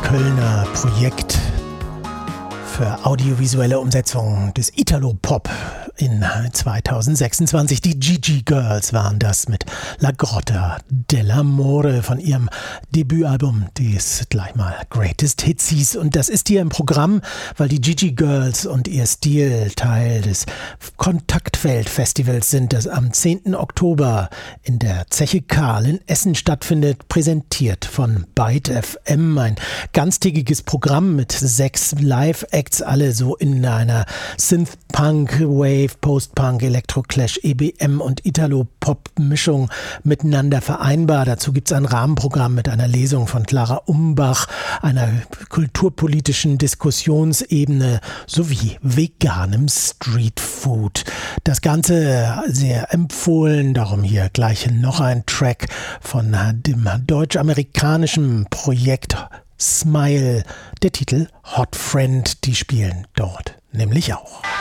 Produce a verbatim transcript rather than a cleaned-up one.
Kölner Projekt für audiovisuelle Umsetzung des Italo-Pop in zweitausendsechsundzwanzig. Die Gigi Girls waren das mit La Grotta dell'Amore von ihrem Debütalbum, das gleich mal Greatest Hits hieß. Und das ist hier im Programm, weil die Gigi Girls und ihr Stil Teil des Kontaktfeld-Festivals sind, das am zehnten Oktober in der Zeche Karl in Essen stattfindet, präsentiert von Byte F M. Ein ganztägiges Programm mit sechs Live-Acts, alle so in einer Synth-Punk, Wave, Post-Punk, Electro-Clash, E B M und Italo-Pop-Mischung miteinander vereinbar. Dazu gibt es ein Rahmenprogramm mit einer Lesung von Clara Umbach, einer kulturpolitischen Diskussionsebene sowie veganem Streetfood. Das Ganze sehr empfohlen, darum hier gleich noch ein Track von dem deutsch-amerikanischen Projekt Smile, der Titel Hot Friend, die spielen dort nämlich auch.